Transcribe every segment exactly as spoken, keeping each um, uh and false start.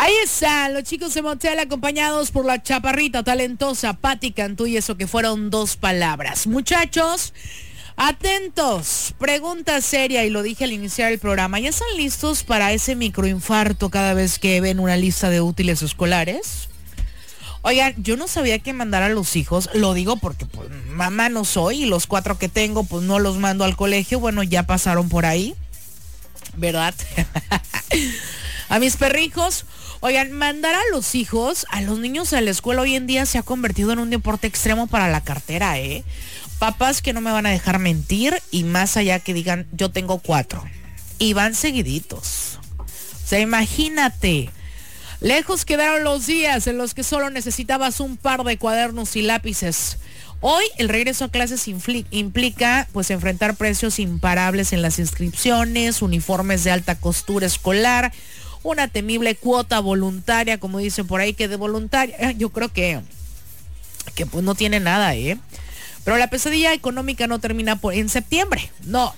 Ahí están los chicos de Motel acompañados por la chaparrita talentosa Patti Cantú, y eso que fueron dos palabras. Muchachos, atentos, pregunta seria, y lo dije al iniciar el programa. ¿Ya están listos para ese microinfarto cada vez que ven una lista de útiles escolares? Oigan, yo no sabía que mandar a los hijos, lo digo porque pues, mamá no soy, y los cuatro que tengo pues no los mando al colegio. Bueno, ya pasaron por ahí, ¿verdad? A mis perrijos. Oigan, mandar a los hijos, a los niños a la escuela hoy en día se ha convertido en un deporte extremo para la cartera, ¿eh? Papás que no me van a dejar mentir, y más allá que digan, yo tengo cuatro. Y van seguiditos. O sea, imagínate. Lejos quedaron los días en los que solo necesitabas un par de cuadernos y lápices. Hoy el regreso a clases implica pues enfrentar precios imparables en las inscripciones, uniformes de alta costura escolar, una temible cuota voluntaria, como dicen por ahí, que de voluntaria, yo creo que, que pues no tiene nada, ¿eh? Pero la pesadilla económica no termina por, en septiembre, no.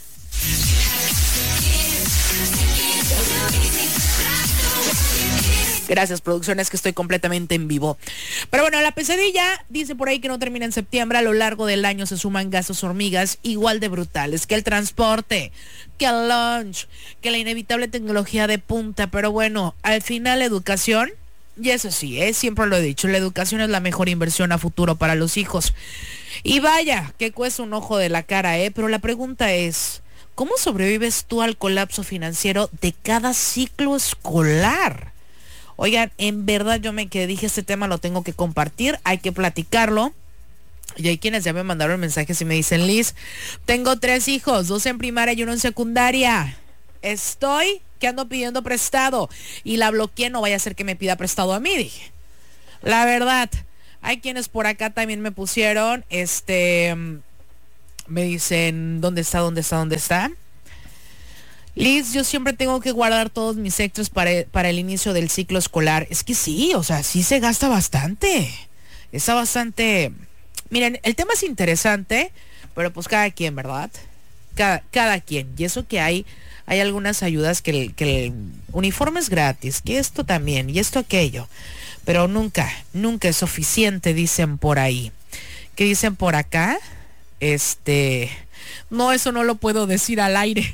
Gracias, producciones, que estoy completamente en vivo. Pero bueno, la pesadilla dice por ahí que no termina en septiembre. A lo largo del año se suman gastos hormigas igual de brutales que el transporte, que el lunch, que la inevitable tecnología de punta. Pero bueno, al final la educación, y eso sí, ¿eh? Siempre lo he dicho, la educación es la mejor inversión a futuro para los hijos. Y vaya, que cuesta un ojo de la cara, ¿eh? Pero la pregunta es, ¿cómo sobrevives tú al colapso financiero de cada ciclo escolar? Oigan, en verdad yo me quedé, dije, este tema lo tengo que compartir, hay que platicarlo. Y hay quienes ya me mandaron mensajes y me dicen, Liz, tengo tres hijos, dos en primaria y uno en secundaria. Estoy que ando pidiendo prestado. Y la bloqueé, no vaya a ser que me pida prestado a mí, dije. La verdad, hay quienes por acá también me pusieron, este, me dicen, ¿dónde está, dónde está, dónde está? Liz, yo siempre tengo que guardar todos mis extras para, para el inicio del ciclo escolar. Es que sí, o sea, sí se gasta bastante. Está bastante... Miren, el tema es interesante, pero pues cada quien, ¿verdad? Cada, cada quien. Y eso que hay, hay algunas ayudas que el, que el uniforme es gratis, que esto también, y esto aquello. Pero nunca, nunca es suficiente, dicen por ahí. ¿Qué dicen por acá? Este... No, eso no lo puedo decir al aire.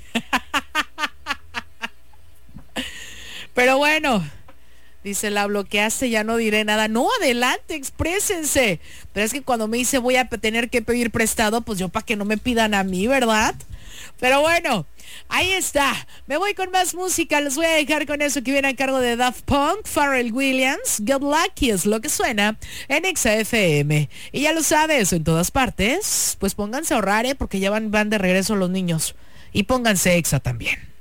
Pero bueno, dice, la bloqueaste, ya no diré nada. No, adelante, exprésense. Pero es que cuando me dice voy a tener que pedir prestado, pues yo para que no me pidan a mí, ¿verdad? Pero bueno, ahí está. Me voy con más música. Los voy a dejar con eso que viene a cargo de Daft Punk, Pharrell Williams. Get Lucky es lo que suena en Exa F M. Y ya lo sabes, en todas partes, pues pónganse a ahorrar, ¿eh? Porque ya van, van de regreso los niños. Y pónganse Exa también.